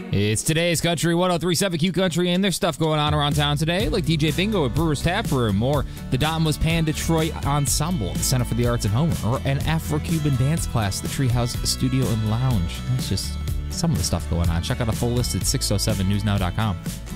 It's today's Country 103.7 Q Country, and there's stuff going on around town today, like DJ Bingo at Brewers Tap Room, or the Damas Pan Detroit Ensemble at the Center for the Arts in Homer, or an Afro-Cuban dance class at the Treehouse Studio and Lounge. That's just some of the stuff going on. Check out a full list at 607newsnow.com.